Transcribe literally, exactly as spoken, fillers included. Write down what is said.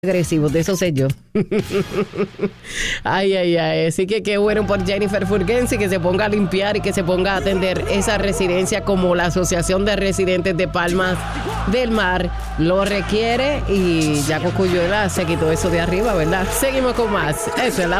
agresivos, de eso sé yo. Ay, ay, ay. Así que qué bueno por Jennifer Furgensi que se ponga a limpiar y que se ponga a atender esa residencia como la Asociación de Residentes de Palmas del Mar lo requiere. Y ya Cocuyuela se quitó eso de arriba, ¿verdad? Seguimos con más. Eso es la